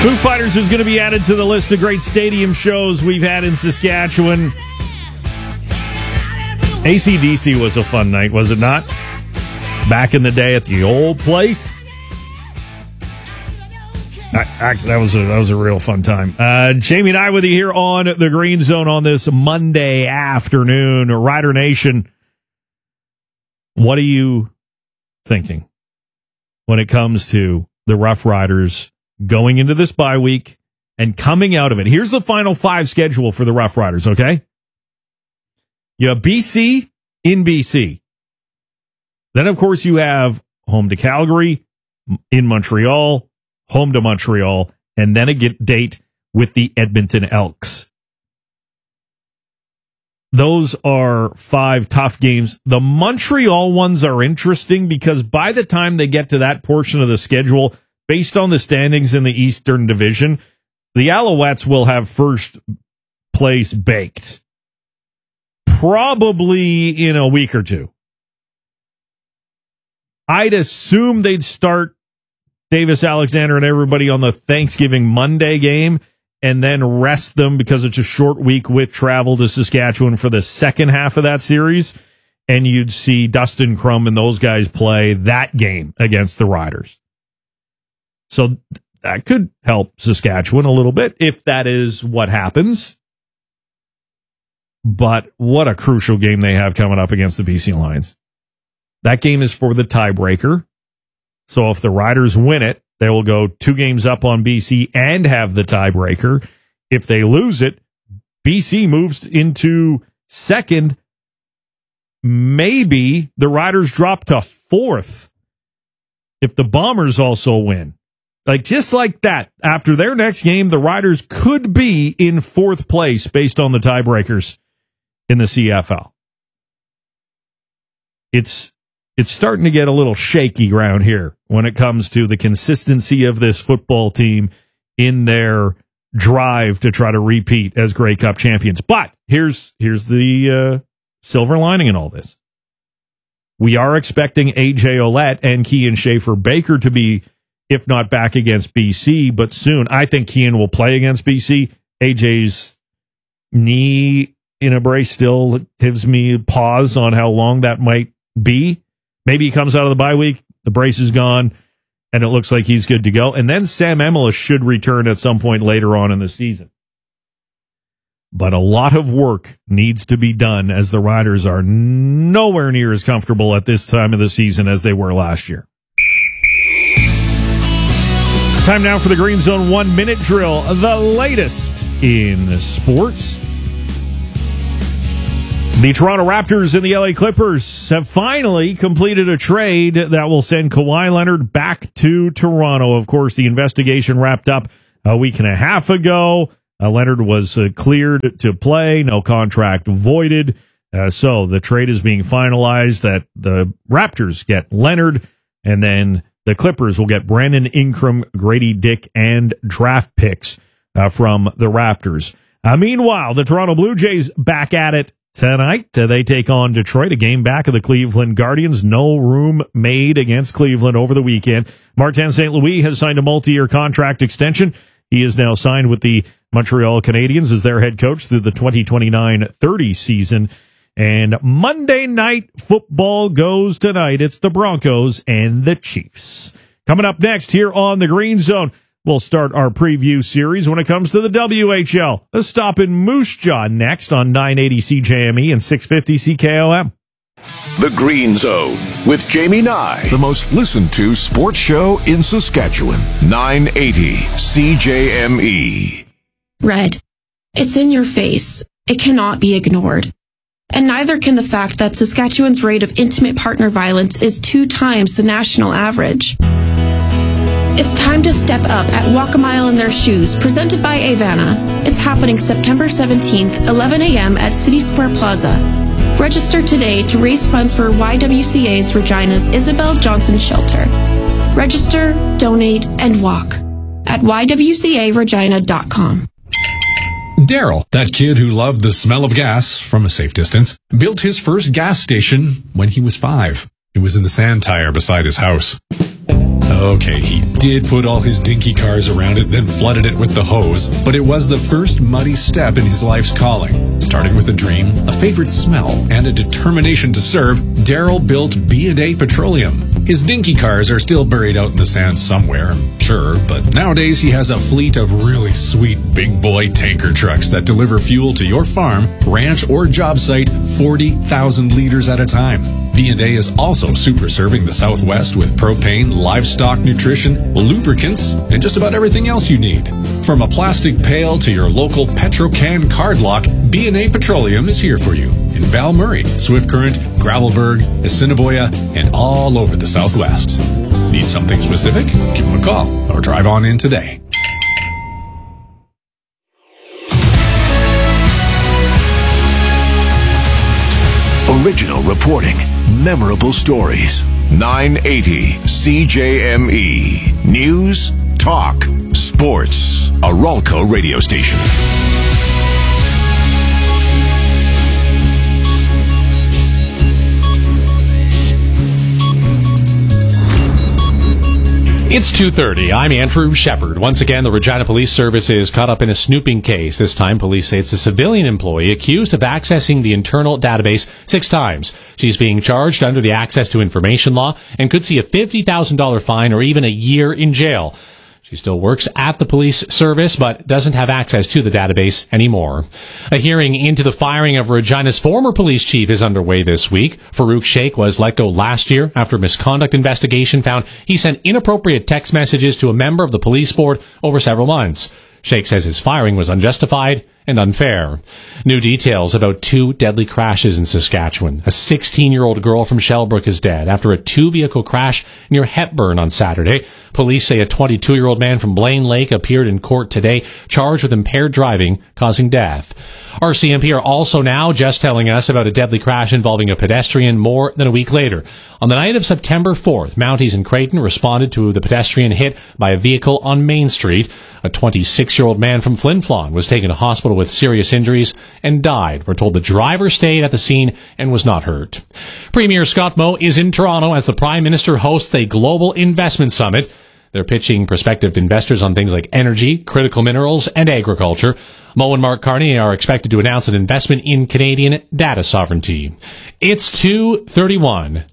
Foo Fighters is going to be added to the list of great stadium shows we've had in Saskatchewan. AC/DC was a fun night, was it not? Back in the day at the old place. Actually, that was a real fun time. Jamie and I with you here on the Green Zone on this Monday afternoon. Rider Nation, what are you thinking when it comes to the Rough Riders going into this bye week and coming out of it? Here's the final 5 schedule for the Rough Riders, okay? You have BC in BC. Then, of course, you have home to Calgary, in Montreal, home to Montreal, and then a date with the Edmonton Elks. Those are 5 tough games. The Montreal ones are interesting because by the time they get to that portion of the schedule, based on the standings in the Eastern Division, the Alouettes will have first place baked. Probably in a week or two. I'd assume they'd start Davis Alexander and everybody on the Thanksgiving Monday game and then rest them because it's a short week with travel to Saskatchewan for the second half of that series. And you'd see Dustin Crum and those guys play that game against the Riders. So that could help Saskatchewan a little bit if that is what happens. But what a crucial game they have coming up against the BC Lions. That game is for the tiebreaker. So if the Riders win it, they will go 2 games up on BC and have the tiebreaker. If they lose it, BC moves into second. Maybe the Riders drop to 4th if the Bombers also win. Like, just like that, after their next game, the Riders could be in 4th place based on the tiebreakers in the CFL. It's starting to get a little shaky around here when it comes to the consistency of this football team in their drive to try to repeat as Grey Cup champions. But here's the silver lining in all this. We are expecting AJ Ouellette and Kean Schaefer-Baker to be, if not back against BC, but soon. I think Kean will play against BC. AJ's knee in a brace still gives me pause on how long that might be. Maybe he comes out of the bye week, the brace is gone, and it looks like he's good to go. And then Sam Emilus should return at some point later on in the season. But a lot of work needs to be done as the Riders are nowhere near as comfortable at this time of the season as they were last year. Time now for the Green Zone 1-minute drill, the latest in sports. The Toronto Raptors and the LA Clippers have finally completed a trade that will send Kawhi Leonard back to Toronto. Of course, the investigation wrapped up a week and a half ago. Leonard was cleared to play, no contract voided. So the trade is being finalized that the Raptors get Leonard, and then the Clippers will get Brandon Ingram, Grady Dick, and draft picks from the Raptors. Meanwhile, the Toronto Blue Jays back at it tonight. They take on Detroit, a game back of the Cleveland Guardians. No room made against Cleveland over the weekend. Martin St. Louis has signed a multi-year contract extension. He is now signed with the Montreal Canadiens as their head coach through the 2029-30 season. And Monday Night Football goes tonight. It's the Broncos and the Chiefs. Coming up next here on the Green Zone, we'll start our preview series when it comes to the WHL. A stop in Moose Jaw next on 980 CJME and 650 CKOM. The Green Zone with Jamie Nye, the most listened to sports show in Saskatchewan. 980 CJME. Red. It's in your face. It cannot be ignored. And neither can the fact that Saskatchewan's rate of intimate partner violence is 2 times the national average. It's time to step up at Walk a Mile in Their Shoes, presented by Avana. It's happening September 17th, 11 a.m. at City Square Plaza. Register today to raise funds for YWCA's Regina's Isabel Johnson Shelter. Register, donate, and walk at ywcaregina.com. Daryl, that kid who loved the smell of gas from a safe distance, built his first gas station when he was 5. It was in the sand tire beside his house. Okay, he did put all his dinky cars around it, then flooded it with the hose, but it was the first muddy step in his life's calling. Starting with a dream, a favorite smell, and a determination to serve, Daryl built B&A Petroleum. His dinky cars are still buried out in the sand somewhere, I'm sure, but nowadays he has a fleet of really sweet big boy tanker trucks that deliver fuel to your farm, ranch, or job site 40,000 liters at a time. B&A is also super serving the Southwest with propane, livestock nutrition, lubricants, and just about everything else you need. From a plastic pail to your local Petrocan card lock, B&A Petroleum is here for you in Val Murray, Swift Current, Gravelburg, Assiniboia, and all over the Southwest. Need something specific? Give them a call or drive on in today. Original reporting, memorable stories. 980 CJME. News, talk, sports. A Ralco radio station. It's 2:30. I'm Andrew Shepard. Once again, the Regina Police Service is caught up in a snooping case. This time, police say it's a civilian employee accused of accessing the internal database 6 times. She's being charged under the Access to Information Law and could see a $50,000 fine or even a year in jail. She still works at the police service, but doesn't have access to the database anymore. A hearing into the firing of Regina's former police chief is underway this week. Farouk Sheikh was let go last year after a misconduct investigation found he sent inappropriate text messages to a member of the police board over several months. Sheikh says his firing was unjustified and unfair. New details about 2 deadly crashes in Saskatchewan. A 16-year-old girl from Shellbrook is dead after a 2-vehicle crash near Hepburn on Saturday. Police say a 22-year-old man from Blaine Lake appeared in court today, charged with impaired driving, causing death. RCMP are also now just telling us about a deadly crash involving a pedestrian more than a week later. On the night of September 4th, Mounties in Creighton responded to the pedestrian hit by a vehicle on Main Street. A 26-year-old man from Flin Flon was taken to hospital with serious injuries and died. We're told the driver stayed at the scene and was not hurt. Premier Scott Moe is in Toronto as the Prime Minister hosts a global investment summit. They're pitching prospective investors on things like energy, critical minerals, and agriculture. Moe and Mark Carney are expected to announce an investment in Canadian data sovereignty. It's 2:31.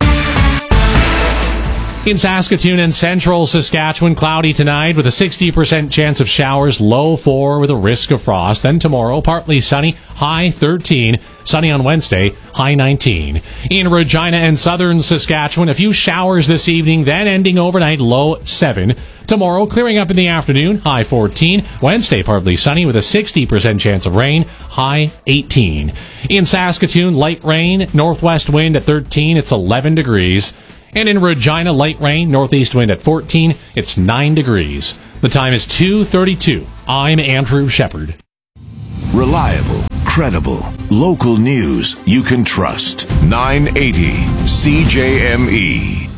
In Saskatoon and central Saskatchewan, cloudy tonight with a 60% chance of showers, low 4 with a risk of frost. Then tomorrow, partly sunny, high 13. Sunny on Wednesday, high 19. In Regina and southern Saskatchewan, a few showers this evening, then ending overnight, low 7. Tomorrow, clearing up in the afternoon, high 14. Wednesday, partly sunny with a 60% chance of rain, high 18. In Saskatoon, light rain, northwest wind at 13. It's 11 degrees. And in Regina, light rain, northeast wind at 14. It's 9 degrees. The time is 2:32. I'm Andrew Shepard. Reliable, credible, local news you can trust. 980 CJME.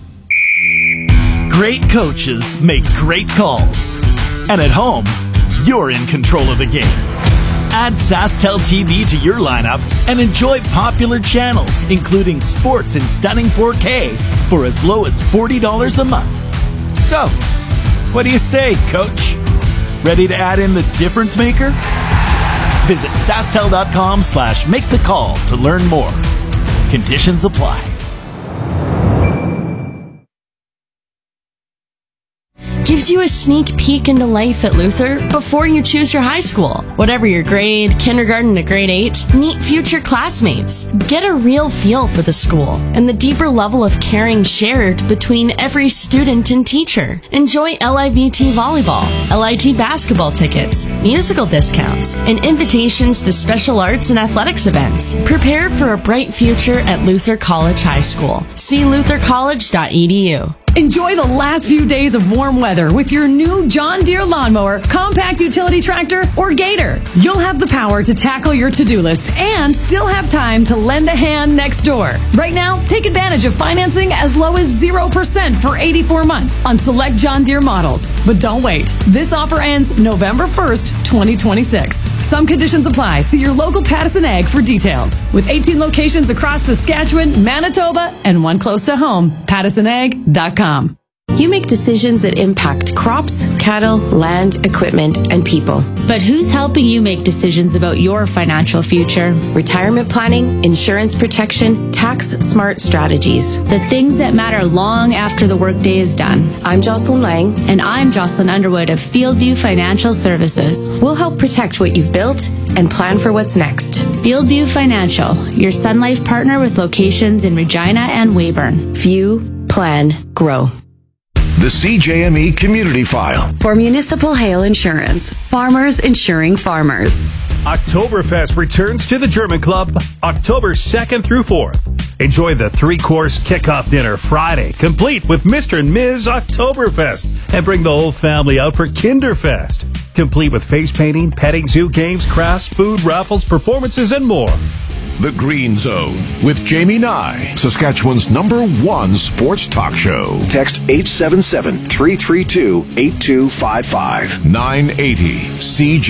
Great coaches make great calls. And at home, you're in control of the game. Add SaskTel TV to your lineup and enjoy popular channels, including sports in stunning 4K for as low as $40 a month. So, what do you say, Coach? Ready to add in the difference maker? Visit SaskTel.com/make-the-call to learn more. Conditions apply. Gives you a sneak peek into life at Luther before you choose your high school. Whatever your grade, kindergarten to grade 8, meet future classmates. Get a real feel for the school and the deeper level of caring shared between every student and teacher. Enjoy LIVT volleyball, LIT basketball tickets, musical discounts, and invitations to special arts and athletics events. Prepare for a bright future at Luther College High School. See luthercollege.edu. Enjoy the last few days of warm weather with your new John Deere lawnmower, compact utility tractor, or Gator. You'll have the power to tackle your to-do list and still have time to lend a hand next door. Right now, take advantage of financing as low as 0% for 84 months on select John Deere models. But don't wait. This offer ends November 1st, 2026. Some conditions apply. See your local Pattison Ag for details. With 18 locations across Saskatchewan, Manitoba, and one close to home, PattisonAg.com. You make decisions that impact crops, cattle, land, equipment, and people. But who's helping you make decisions about your financial future? Retirement planning, insurance protection, tax-smart strategies. The things that matter long after the workday is done. I'm Jocelyn Lang. And I'm Jocelyn Underwood of Fieldview Financial Services. We'll help protect what you've built and plan for what's next. Fieldview Financial, your Sun Life partner with locations in Regina and Weyburn. View, plan, grow. The CJME Community File. For Municipal Hail Insurance, farmers insuring farmers. Oktoberfest returns to the German Club October 2nd through 4th. Enjoy the 3-course kickoff dinner Friday, complete with Mr. and Ms. Oktoberfest. And bring the whole family out for Kinderfest, complete with face painting, petting zoo games, crafts, food, raffles, performances, and more. The Green Zone with Jamie Nye, Saskatchewan's #1 sports talk show. Text 877-332-8255. 980 CJ.